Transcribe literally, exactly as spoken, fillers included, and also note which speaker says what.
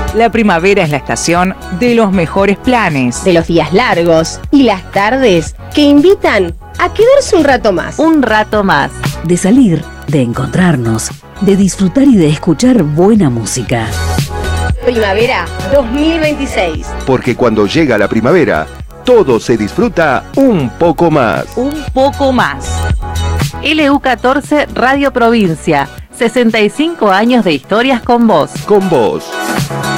Speaker 1: La primavera es la estación de los mejores planes,
Speaker 2: de los días largos y las tardes que invitan a quedarse un rato más.
Speaker 3: Un rato más.
Speaker 4: De salir, de encontrarnos, de disfrutar y de escuchar buena música.
Speaker 2: Primavera dos mil veintiséis.
Speaker 5: Porque cuando llega la primavera, todo se disfruta un poco más.
Speaker 1: Un poco más.
Speaker 3: L U catorce Radio Provincia. sesenta y cinco años de historias con vos.
Speaker 5: Con vos.